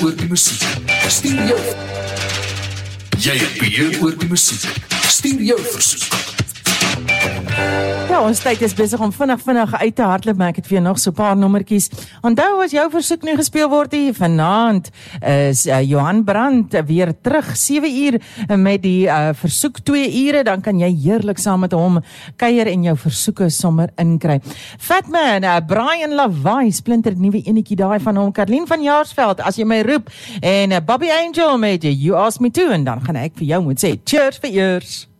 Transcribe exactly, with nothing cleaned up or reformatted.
beheer oor die musiek. Stuur jou. Jy het beheer oor die musiek. Stuur jou versoek. Ja, ons tyd is besig om vinnig vinnig uit te hardloop, maar ek het vir jou nog so 'n paar nommertjies. Onthou as jou versoek nie gespeel word hier vanaand, is uh, Johan Brandt weer terug sewe uur met die uh, versoek twee ure, dan kan jy heerlik saam met hom kuier en jou versoeke sommer inkry. Fatman, uh, Brian Lavai, splinter nuwe enetjie daai van hom, Karlien van Jaarsveld, as jy my roep, en uh, Bobby Angel met You Ask Me To, en dan gaan ek vir jou moet sê, cheers vir eers.